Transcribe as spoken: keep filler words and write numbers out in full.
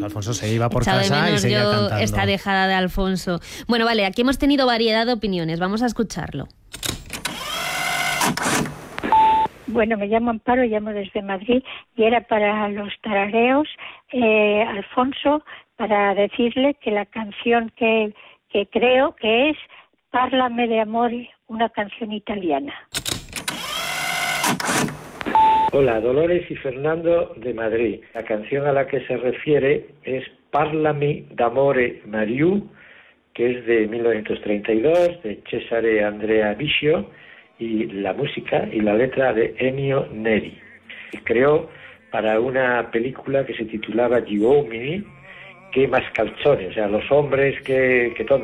Alfonso se iba por Echado de casa y menos seguía yo cantando. esta dejada de Alfonso. Bueno, vale, aquí hemos tenido variedad de opiniones. Vamos a escucharlo. Bueno, me llamo Amparo, llamo desde Madrid y era para los tarareos, eh, Alfonso, para decirle que la canción que, que creo que es Parlame de Amore, una canción italiana. Hola, Dolores y Fernando de Madrid. La canción a la que se refiere es Parlami d'amore Mariù, que es de mil novecientos treinta y dos, de Cesare Andrea Biscio, y la música y la letra de Ennio Neri. Se creó para una película que se titulaba Gli uomini che mascalzone, o sea, los hombres que, que tontos.